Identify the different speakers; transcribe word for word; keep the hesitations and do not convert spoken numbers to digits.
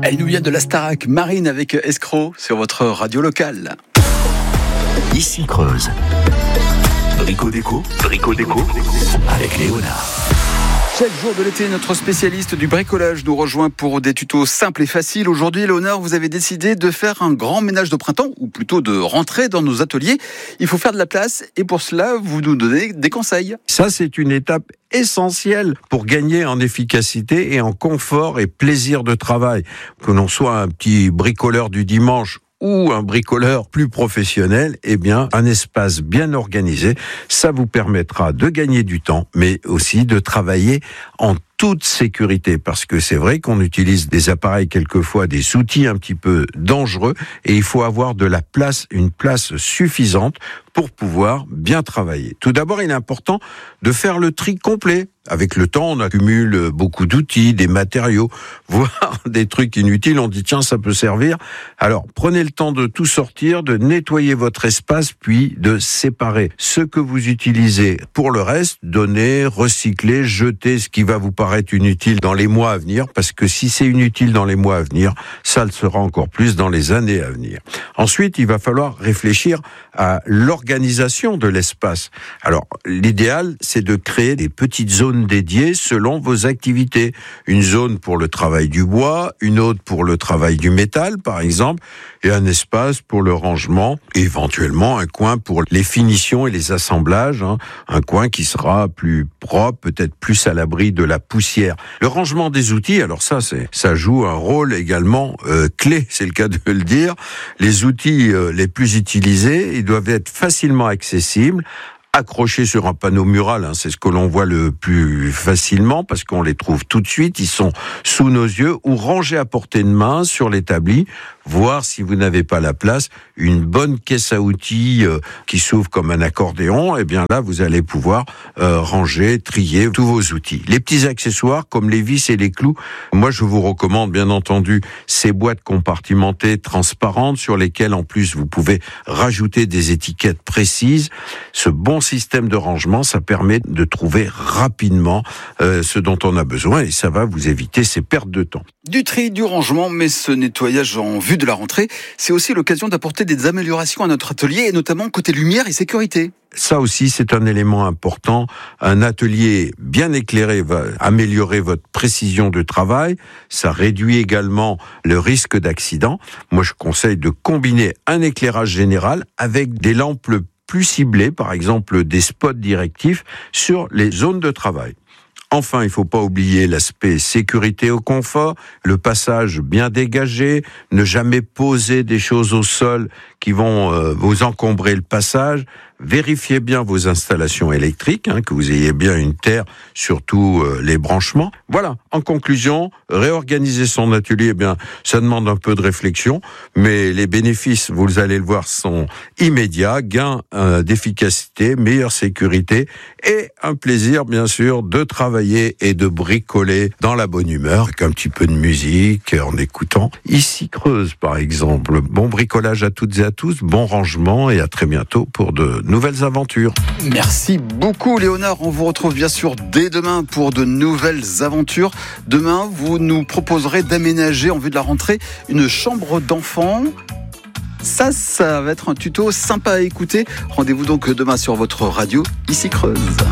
Speaker 1: Elle nous vient de la Starac, Marine avec Escroc sur votre radio locale.
Speaker 2: Ici Creuse. Brico déco, brico déco, avec Léonard.
Speaker 1: Chaque jour de l'été, notre spécialiste du bricolage nous rejoint pour des tutos simples et faciles. Aujourd'hui, Léonard, vous avez décidé de faire un grand ménage de printemps, ou plutôt de rentrer dans nos ateliers. Il faut faire de la place et pour cela, vous nous donnez des conseils.
Speaker 3: Ça, c'est une étape essentielle pour gagner en efficacité et en confort et plaisir de travail. Que l'on soit un petit bricoleur du dimanche ou un bricoleur plus professionnel, eh bien, un espace bien organisé, ça vous permettra de gagner du temps, mais aussi de travailler en toute sécurité, parce que c'est vrai qu'on utilise des appareils, quelquefois des outils un petit peu dangereux, et il faut avoir de la place, une place suffisante pour pouvoir bien travailler. Tout d'abord, il est important de faire le tri complet. Avec le temps, on accumule beaucoup d'outils, des matériaux, voire des trucs inutiles. On dit, tiens, ça peut servir. Alors, prenez le temps de tout sortir, de nettoyer votre espace, puis de séparer ce que vous utilisez pour le reste, donner, recycler, jeter ce qui va vous paraître inutile dans les mois à venir, parce que si c'est inutile dans les mois à venir, ça le sera encore plus dans les années à venir. Ensuite, il va falloir réfléchir à l'organisation de l'espace. Alors, l'idéal, c'est de créer des petites zones dédiées selon vos activités. Une zone pour le travail du bois, une autre pour le travail du métal, par exemple, et un espace pour le rangement, et éventuellement un coin pour les finitions et les assemblages, hein, un coin qui sera plus propre, peut-être plus à l'abri de la poussière. Le rangement des outils, alors ça, c'est, ça joue un rôle également euh, clé, c'est le cas de le dire. Les outils euh, les plus utilisés, ils doivent être facilement accessibles, accrochés sur un panneau mural, hein, c'est ce que l'on voit le plus facilement parce qu'on les trouve tout de suite, ils sont sous nos yeux, ou rangés à portée de main sur l'établi, voire si vous n'avez pas la place, une bonne caisse à outils euh, qui s'ouvre comme un accordéon, et bien là vous allez pouvoir euh, ranger, trier tous vos outils. Les petits accessoires comme les vis et les clous, moi je vous recommande bien entendu ces boîtes compartimentées transparentes sur lesquelles en plus vous pouvez rajouter des étiquettes précises. Ce bon système de rangement, ça permet de trouver rapidement euh, ce dont on a besoin et ça va vous éviter ces pertes de temps.
Speaker 1: Du tri, du rangement, mais ce nettoyage en vue de la rentrée, c'est aussi l'occasion d'apporter des améliorations à notre atelier et notamment côté lumière et sécurité.
Speaker 3: Ça aussi, c'est un élément important. Un atelier bien éclairé va améliorer votre précision de travail. Ça réduit également le risque d'accident. Moi, je conseille de combiner un éclairage général avec des lampes plus ciblées, par exemple des spots directifs sur les zones de travail. Enfin, il ne faut pas oublier l'aspect sécurité au confort, le passage bien dégagé, ne jamais poser des choses au sol qui vont euh, vous encombrer le passage. Vérifiez bien vos installations électriques, hein, que vous ayez bien une terre sur tous euh, les branchements. Voilà, en conclusion, réorganiser son atelier, eh bien, ça demande un peu de réflexion, mais les bénéfices, vous allez le voir, sont immédiats. Gain euh, d'efficacité, meilleure sécurité et un plaisir, bien sûr, de travailler et de bricoler dans la bonne humeur, avec un petit peu de musique, en écoutant Ici Creuse, par exemple. Bon bricolage à toutes et à tous, bon rangement et à très bientôt pour de nouvelles aventures.
Speaker 1: Merci beaucoup Léonard, on vous retrouve bien sûr dès demain pour de nouvelles aventures. Demain, vous nous proposerez d'aménager en vue de la rentrée une chambre d'enfant. Ça, ça va être un tuto sympa à écouter. Rendez-vous donc demain sur votre radio, Ici Creuse.